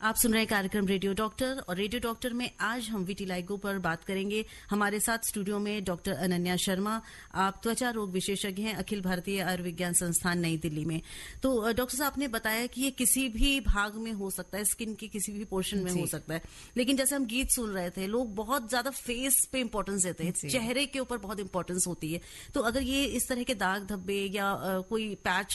आप सुन रहे हैं कार्यक्रम रेडियो डॉक्टर, और रेडियो डॉक्टर में आज हम विटिलाइगो पर बात करेंगे। हमारे साथ स्टूडियो में डॉक्टर अनन्या शर्मा, आप त्वचा रोग विशेषज्ञ हैं अखिल भारतीय आयुर्विज्ञान संस्थान नई दिल्ली में। तो डॉक्टर साहब ने बताया कि ये किसी भी भाग में हो सकता है, स्किन के किसी भी पोर्शन में हो सकता है, लेकिन जैसे हम गीत सुन रहे थे, लोग बहुत ज्यादा फेस पे इंपॉर्टेंस देते हैं, चेहरे के ऊपर बहुत इंपॉर्टेंस होती है। तो अगर ये इस तरह के दाग धब्बे या कोई पैच